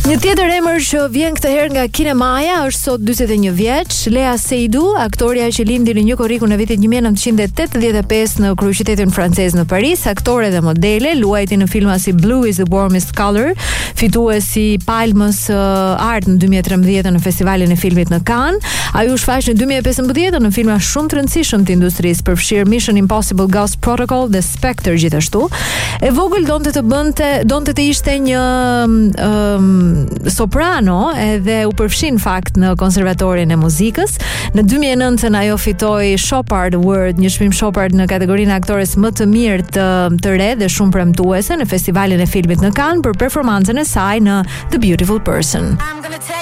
Një tjetër emër që vjen këtë herë nga kinemaja është sot 41 vjeç, Lea Seydoux, aktoria që lindi në 1 korrikun e vitit 1985 në kryeqytetin francez në Paris, aktore dhe modele, luajti në filma si Blue is the Warmest Color, fituesi Palmës Art në 2013 në festivalin e filmit në Cannes. Ai u shfaq në 2015 në filma shumë të rëndësishëm të industrisë, përfshirë Mission Impossible Ghost Protocol dhe Spectre gjithashtu. E vogël donte të ishte një soprano edhe u përfshin fakt në konservatorin e muzikës. Në 2009 ajo fitoi Chopard Award, një çmim Chopard në kategorinë aktores më të mirë të re dhe shumë premtuese në festivalin e filmit në Cannes për performancën e saj në The Beautiful Person.